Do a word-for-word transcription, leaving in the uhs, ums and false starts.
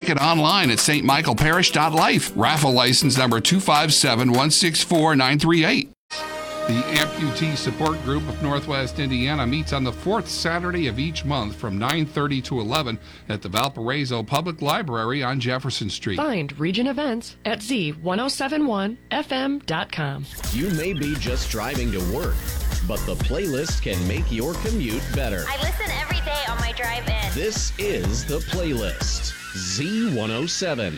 ticket online at s t michael parish dot life. Raffle license number two five seven one six four nine three eight. The Amputee Support Group of Northwest Indiana meets on the fourth Saturday of each month from nine thirty to eleven at the Valparaiso Public Library on Jefferson Street. Find Region Events at z ten seventy-one f m dot com. You may be just driving to work, but the playlist can make your commute better. I listen every day on my drive in. This is The Playlist, Z one oh seven.